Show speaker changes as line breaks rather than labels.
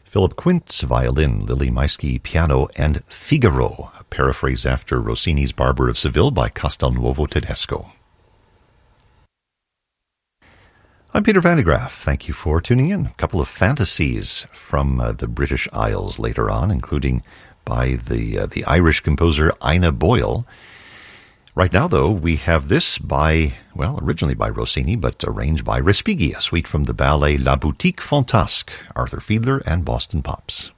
Philip Quince, violin, Lily Maisky, piano, and Figaro, a paraphrase after Rossini's Barber of Seville by Castelnuovo Tedesco. I'm Peter Van de Graaff. Thank you for tuning in. A couple of fantasies from the British Isles later on, including by the Irish composer Ina Boyle. Right now, though, we have this originally by Rossini, but arranged by Respighi, a suite from the ballet La Boutique Fantasque, Arthur Fiedler and Boston Pops.